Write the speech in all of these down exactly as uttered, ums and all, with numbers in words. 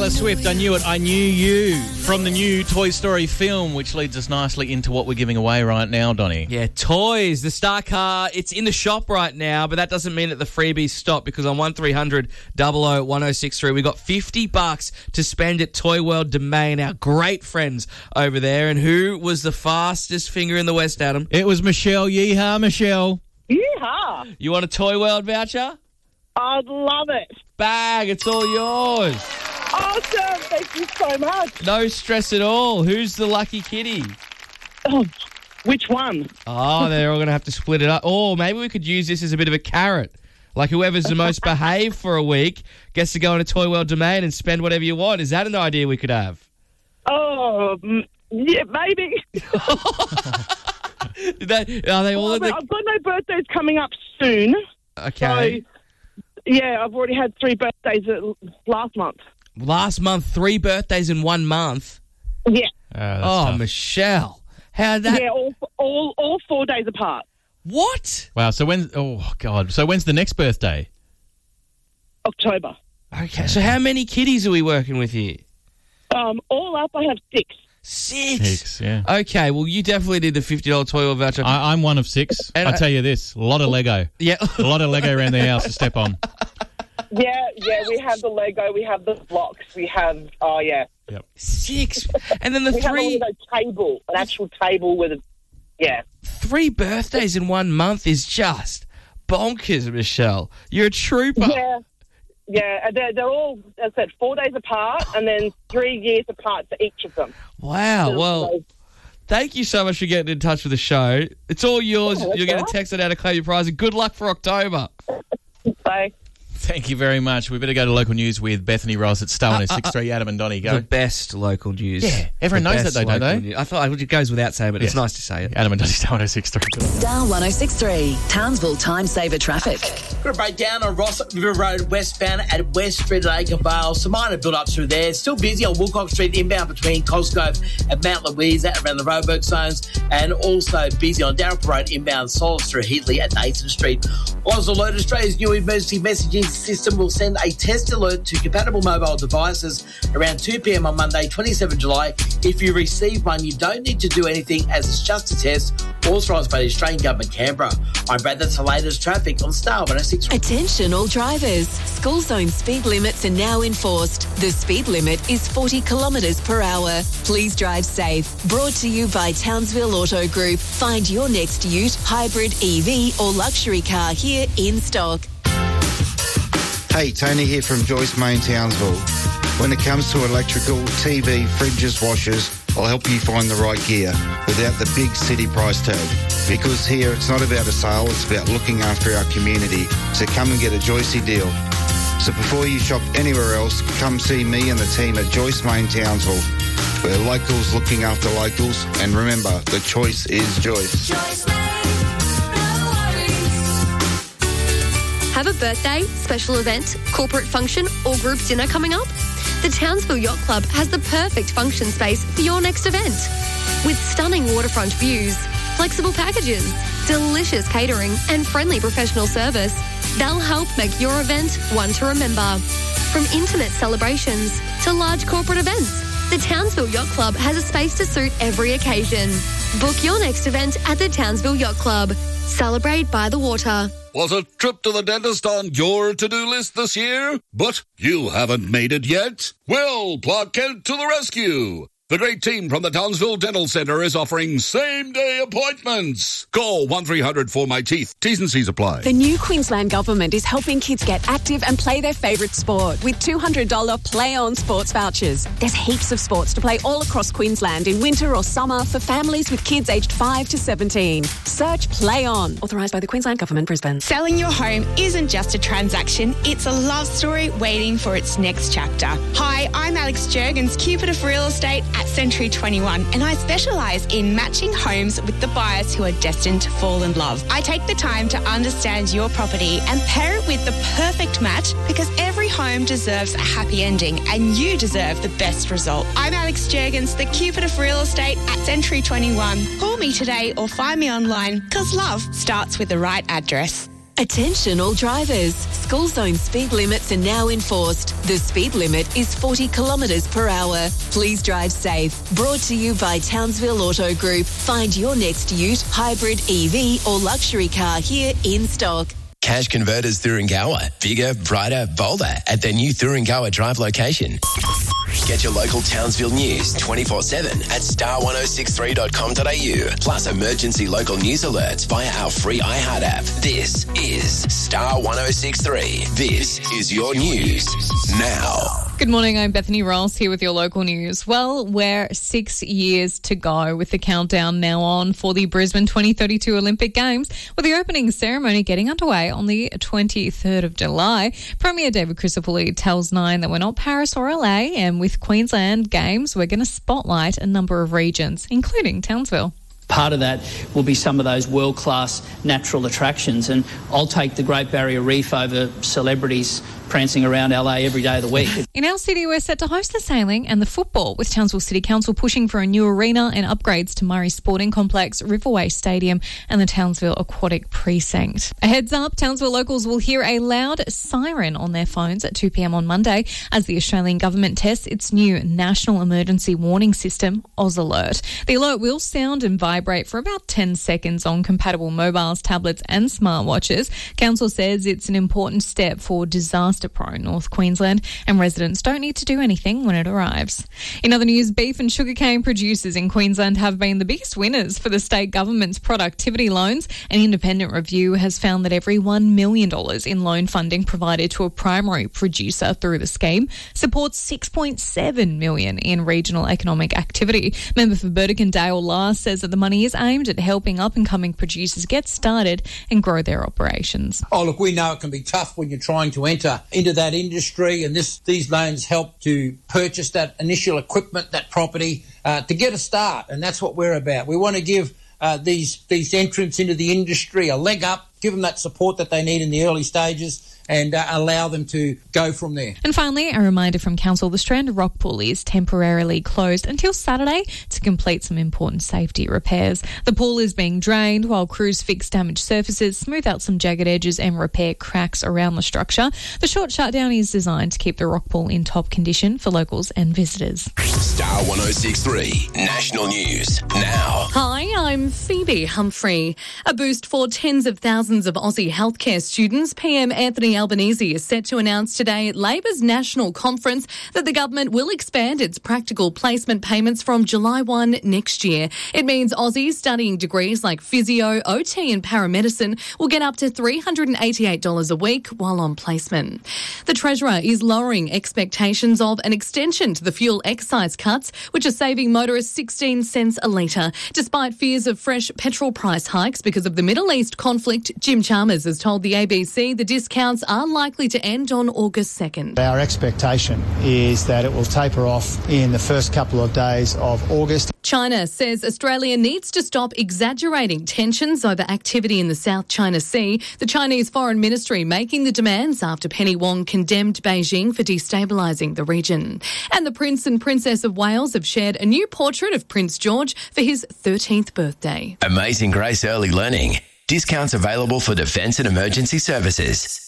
Taylor Swift, I Knew It, I Knew You, from the new Toy Story film, which leads us nicely into what we're giving away right now, Donnie. Yeah, toys. The Star Car, it's in the shop right now, but that doesn't mean that the freebies stop, because on one three hundred, double oh, one oh six three, we got fifty bucks to spend at Toy World Domain, our great friends over there. And who was the fastest finger in the West, Adam? It was Michelle. Yeehaw, Michelle. Yeehaw. You want a Toy World voucher? I'd love it. Bag, it's all yours. Awesome. Thank you so much. No stress at all. Who's the lucky kitty? Oh, which one? Oh, they're all going to have to split it up. Oh, maybe we could use this as a bit of a carrot. Like whoever's the most behaved for a week gets to go on a Toy World Domain and spend whatever you want. Is that an idea we could have? Oh, yeah, maybe. Did they, are they all well, in the... I've got no birthdays coming up soon. Okay. So, yeah, I've already had three birthdays last month. Last month, three birthdays in one month? Yeah. Oh, that's Oh, tough. Michelle. How that... Yeah, all, all, all four days apart. What? Wow, so when... Oh, God. So when's the next birthday? October. Okay, so how many kitties are we working with here? Um, all up, I have six. Six. Six, yeah. Okay, well, you definitely did the fifty dollars Toy World voucher. I, I'm one of six. And I I- tell you this, a lot of Lego. yeah. A lot of Lego around the house to step on. Yeah, yeah, we have the Lego, we have the blocks, we have, oh, yeah. Yep. Six. And then the We three... have a Lego table, an actual table with a, yeah. Three birthdays in one month is just bonkers, Michelle. You're a trooper. Yeah, yeah, and they're, they're all, as I said, four days apart and then three years apart for each of them. Wow. Well, thank you so much for getting in touch with the show. It's all yours. Yeah, that's You're going all to right. text it out to claim your prize. And good luck for October. So, Thank you very much. We better go to local news with Bethany Ross at Star one oh six three. Adam and Donnie, go. The best local news. Yeah, everyone The knows best that though, don't local they? news. I thought it goes without saying, but it's Yeah. nice to say it. Adam and Donnie, Star one oh six three. Star one oh six three, Townsville Time Saver Traffic. Got a breakdown on Ross River Road westbound at West Street at Aiken Vale. Some minor build-ups through there. Still busy on Woolcock Street inbound between Cosgrove and Mount Louisa around the roadwork zones, and also busy on Darrell Road inbound Solis through Heatley at Nathan Street. Oz Alert, Australia's new emergency messaging system, will send a test alert to compatible mobile devices around two p.m. on Monday, twenty-seventh of July. If you receive one, you don't need to do anything, as it's just a test authorised by the Australian Government, Canberra. I'm Brad, that's the latest traffic on Star one oh six. Attention all drivers. School zone speed limits are now enforced. The speed limit is forty kilometres per hour. Please drive safe. Brought to you by Townsville Auto Group. Find your next ute, hybrid, E V or luxury car here in stock. Hey, Tony here from Joyce Main Townsville. When it comes to electrical, T V, fridges, washers, I'll help you find the right gear without the big city price tag. Because here it's not about a sale, it's about looking after our community. So come and get a Joycey deal. So before you shop anywhere else, come see me and the team at Joyce Main Townsville. We're locals looking after locals, and remember, the choice is Joyce. Have a birthday, special event, corporate function or group dinner coming up? The Townsville Yacht Club has the perfect function space for your next event. With stunning waterfront views, flexible packages, delicious catering and friendly professional service, they'll help make your event one to remember. From intimate celebrations to large corporate events, the Townsville Yacht Club has a space to suit every occasion. Book your next event at the Townsville Yacht Club. Celebrate by the water. Was a trip to the dentist on your to-do list this year? But you haven't made it yet? Well, Clark Kent to the rescue. The great team from the Townsville Dental Centre is offering same-day appointments. Call one three hundred for my teeth. T's and C's apply. The new Queensland Government is helping kids get active and play their favourite sport with two hundred dollars Play On sports vouchers. There's heaps of sports to play all across Queensland in winter or summer for families with kids aged five to seventeen. Search Play On. Authorised by the Queensland Government, Brisbane. Selling your home isn't just a transaction, it's a love story waiting for its next chapter. Hi, I'm Alex Jurgens, Cupid of Real Estate at Century twenty-one, and I specialise in matching homes with the buyers who are destined to fall in love. I take the time to understand your property and pair it with the perfect match, because every home deserves a happy ending and you deserve the best result. I'm Alex Jurgens, the Cupid of Real Estate at Century twenty-one. Call me today or find me online, because love starts with the right address. Attention all drivers. School zone speed limits are now enforced. The speed limit is forty kilometres per hour. Please drive safe. Brought to you by Townsville Auto Group. Find your next ute, hybrid, E V or luxury car here in stock. Cash Converters Thuringowa. Bigger, brighter, bolder at their new Thuringowa Drive location. Get your local Townsville news twenty-four seven at star ten sixty-three dot com dot a u. Plus emergency local news alerts via our free iHeart app. This is Star ten sixty-three. This is your news now. Good morning, I'm Bethany Ross here with your local news. Well, we're six years to go with the countdown now on for the Brisbane twenty thirty-two Olympic Games, with the opening ceremony getting underway on the twenty-third of July. Premier David Crisafulli tells Nine that we're not Paris or L A, and with Queensland Games, we're going to spotlight a number of regions, including Townsville. Part of that will be some of those world-class natural attractions, and I'll take the Great Barrier Reef over celebrities prancing around L A every day of the week. In our city, we're set to host the sailing and the football, with Townsville City Council pushing for a new arena and upgrades to Murray Sporting Complex, Riverway Stadium and the Townsville Aquatic Precinct. A heads up, Townsville locals will hear a loud siren on their phones at two p.m. on Monday as the Australian government tests its new National Emergency Warning System, Oz Alert. The alert will sound and vibrate for about ten seconds on compatible mobiles, tablets and smartwatches. Council says it's an important step for disaster-prone North Queensland, and residents don't need to do anything when it arrives. In other news, beef and sugarcane producers in Queensland have been the biggest winners for the state government's productivity loans. An independent review has found that every one million dollars in loan funding provided to a primary producer through the scheme supports six point seven million dollars in regional economic activity. Member for Burdekin Dale Lars says that the money is aimed at helping up-and-coming producers get started and grow their operations. Oh, look, we know it can be tough when you're trying to enter into that industry, and this these loans help to purchase that initial equipment, that property, uh, to get a start, and that's what we're about. We want to give uh, these these entrants into the industry a leg up, give them that support that they need in the early stages, and uh, allow them to go from there. And finally, a reminder from Council, the Strand Rock Pool is temporarily closed until Saturday to complete some important safety repairs. The pool is being drained while crews fix damaged surfaces, smooth out some jagged edges and repair cracks around the structure. The short shutdown is designed to keep the rock pool in top condition for locals and visitors. Star ten sixty-three National News now. Hi, I'm Phoebe Humphrey. A boost for tens of thousands of Aussie healthcare students. P M Anthony Albanese is set to announce today at Labor's National Conference that the government will expand its practical placement payments from July first next year. It means Aussies studying degrees like physio, O T and paramedicine will get up to three hundred eighty-eight dollars a week while on placement. The Treasurer is lowering expectations of an extension to the fuel excise cuts, which are saving motorists sixteen cents a litre. Despite fears of fresh petrol price hikes because of the Middle East conflict, Jim Chalmers has told the A B C the discounts are likely to end on August second. Our expectation is that it will taper off in the first couple of days of August. China says Australia needs to stop exaggerating tensions over activity in the South China Sea. The Chinese Foreign Ministry making the demands after Penny Wong condemned Beijing for destabilising the region. And the Prince and Princess of Wales have shared a new portrait of Prince George for his thirteenth birthday. Amazing Grace Early Learning. Discounts available for defence and emergency services.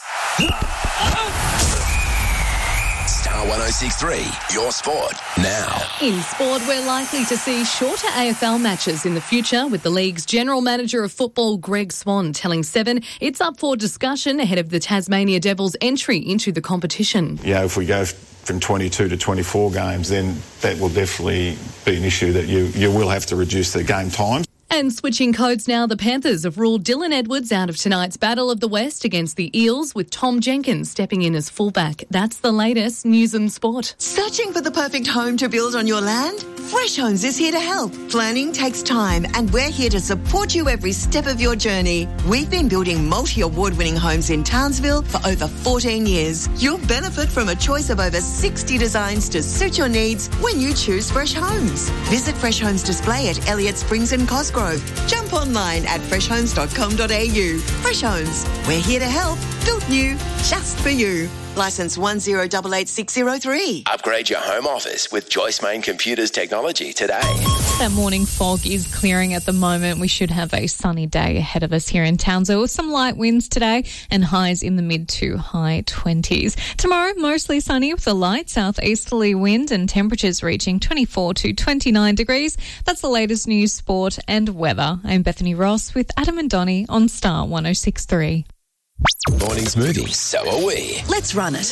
Star ten sixty-three, your sport now. In sport, we're likely to see shorter A F L matches in the future, with the league's General Manager of Football, Greg Swan, telling Seven it's up for discussion ahead of the Tasmania Devils' entry into the competition. Yeah, if we go from twenty-two to twenty-four games, then that will definitely be an issue that you, you will have to reduce the game time. And switching codes now, the Panthers have ruled Dylan Edwards out of tonight's Battle of the West against the Eels, with Tom Jenkins stepping in as fullback. That's the latest news and sport. Searching for the perfect home to build on your land? Fresh Homes is here to help. Planning takes time, and we're here to support you every step of your journey. We've been building multi-award-winning homes in Townsville for over fourteen years. You'll benefit from a choice of over sixty designs to suit your needs when you choose Fresh Homes. Visit Fresh Homes display at Elliott Springs and Cosgrove. Jump online at fresh homes dot com dot a u. Fresh Homes, we're here to help. Built new, just for you. Licence one zero eight eight six zero three. Upgrade your home office with Joyce Main Computers technology today. That morning fog is clearing at the moment. We should have a sunny day ahead of us here in Townsville with some light winds today and highs in the mid to high twenties. Tomorrow, mostly sunny with a light southeasterly wind and temperatures reaching twenty-four to twenty-nine degrees. That's the latest news, sport and weather. I'm Bethany Ross with Adam and Donnie on Star one oh six point three. Morning Smoothie, so are we. Let's run it.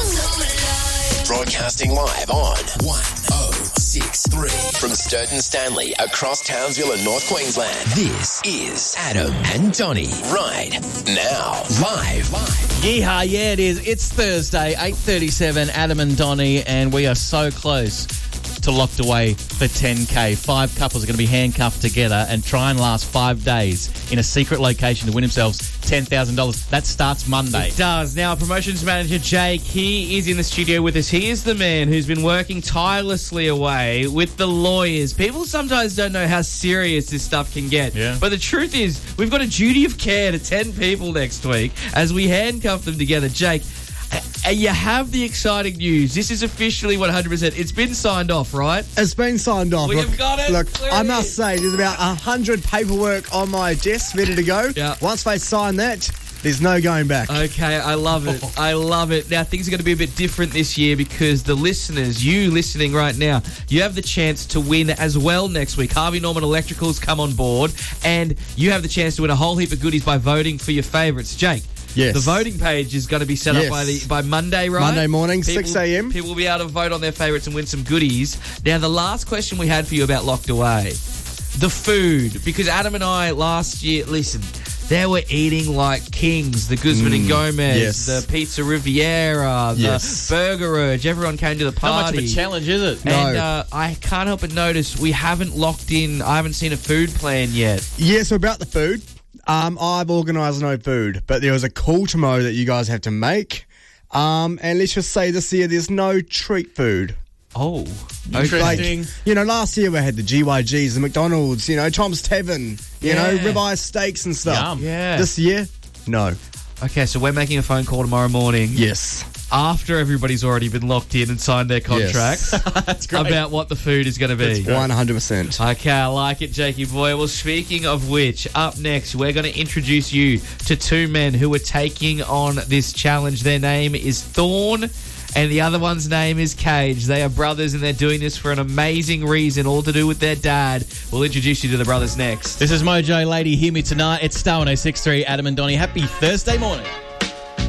Broadcasting live on one oh six point three from Sturton Stanley across Townsville and North Queensland. This is Adam and Donnie right now, live. Yeehaw, yeah it is. It's Thursday, eight thirty-seven, Adam and Donnie, and we are so close to locked away for ten K. Five couples are going to be handcuffed together and try and last five days in a secret location to win themselves ten thousand dollars. That starts Monday. It does. Now, promotions manager Jake, he is in the studio with us. He is the man who's been working tirelessly away with the lawyers. People sometimes don't know how serious this stuff can get. Yeah. But the truth is, we've got a duty of care to ten people next week as we handcuff them together. Jake, uh, you have the exciting news. This is officially one hundred percent. It's been signed off, right? It's been signed off. We've look, got it. Look, There I it must is. say, there's about one hundred paperwork on my desk ready to go. Yeah. Once they sign that, there's no going back. Okay, I love it. I love it. Now, things are going to be a bit different this year because the listeners, you listening right now, you have the chance to win as well next week. Harvey Norman Electricals come on board, and you have the chance to win a whole heap of goodies by voting for your favourites. Jake, Yes. the voting page is going to be set Yes. up by the by Monday, right? Monday morning, People- six a.m. People will be able to vote on their favourites and win some goodies. Now, the last question we had for you about Locked Away, the food, because Adam and I last year, listen, they were eating like kings. The Guzman and Mm, Gomez, yes. the Pizza Riviera, the Yes. Burger Urge. Everyone came to the How party. much of a challenge is it? And No. uh, I can't help but notice we haven't locked in. I haven't seen a food plan yet. Yeah, so about the food, um, I've organised no food, but there was a call tomorrow that you guys have to make. Um, and let's just say this year there's no treat food. Oh, Interesting. Like, you know, last year we had the G Y Gs, the McDonald's, you know, Tom's Tavern, you know, Yeah. ribeye steaks and stuff. Yum. Yeah. This year, no. Okay, so we're making a phone call tomorrow morning. Yes. After everybody's already been locked in and signed their contracts. That's great. About what the food is going to be. one hundred percent. Okay, I like it, Jakey boy. Well, speaking of which, up next, we're going to introduce you to two men who are taking on this challenge. Their name is Thorn, and the other one's name is Cage. They are brothers, and they're doing this for an amazing reason, all to do with their dad. We'll introduce you to the brothers next. This is Mojo Lady. Hear me tonight. It's Star one oh six point three, Adam and Donnie. Happy Thursday morning.